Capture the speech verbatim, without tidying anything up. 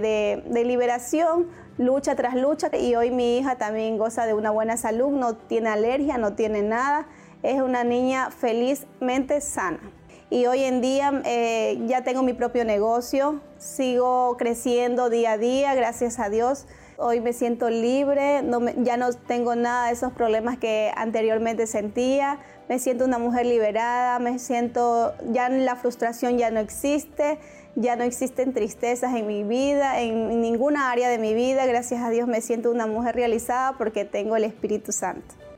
de, de liberación, lucha tras lucha, y hoy mi hija también goza de una buena salud, no tiene alergia, no tiene nada, es una niña felizmente sana. Y hoy en día eh, ya tengo mi propio negocio, sigo creciendo día a día, gracias a Dios. Hoy me siento libre, no me, ya no tengo nada de esos problemas que anteriormente sentía. Me siento una mujer liberada, me siento, ya la frustración ya no existe, ya no existen tristezas en mi vida, en ninguna área de mi vida. Gracias a Dios me siento una mujer realizada porque tengo el Espíritu Santo.